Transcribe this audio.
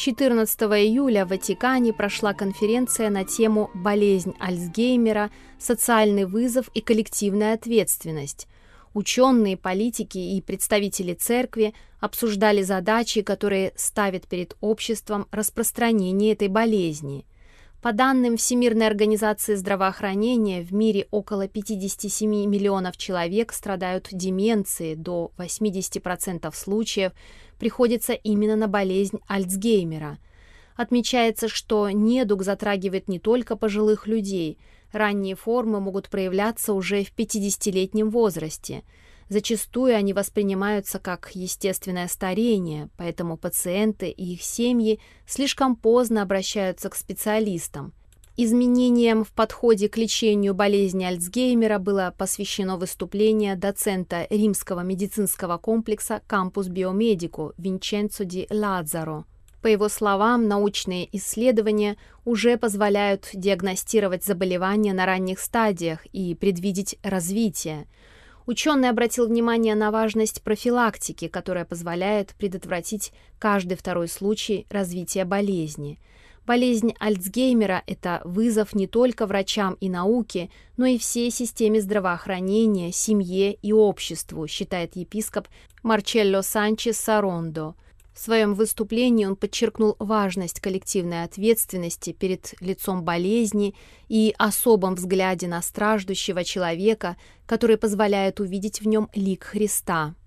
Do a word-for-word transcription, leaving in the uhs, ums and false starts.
четырнадцатого июля в Ватикане прошла конференция на тему «Болезнь Альцгеймера. Социальный вызов и коллективная ответственность». Ученые, политики и представители церкви обсуждали задачи, которые ставят перед обществом распространение этой болезни. По данным Всемирной организации здравоохранения, в мире около пятьдесят семь миллионов человек страдают деменцией, до восемьдесят процентов случаев приходится именно на болезнь Альцгеймера. Отмечается, что недуг затрагивает не только пожилых людей. Ранние формы могут проявляться уже в пятидесятилетнем возрасте. Зачастую они воспринимаются как естественное старение, поэтому пациенты и их семьи слишком поздно обращаются к специалистам. Изменениям в подходе к лечению болезни Альцгеймера было посвящено выступление доцента римского медицинского комплекса Campus Biomedico Винченцо ди Лазаро. По его словам, научные исследования уже позволяют диагностировать заболевания на ранних стадиях и предвидеть развитие. Ученый обратил внимание на важность профилактики, которая позволяет предотвратить каждый второй случай развития болезни. Болезнь Альцгеймера – это вызов не только врачам и науке, но и всей системе здравоохранения, семье и обществу, считает епископ Марчелло Санчес Сарондо. В своем выступлении он подчеркнул важность коллективной ответственности перед лицом болезни и особом взгляде на страждущего человека, который позволяет увидеть в нем лик Христа.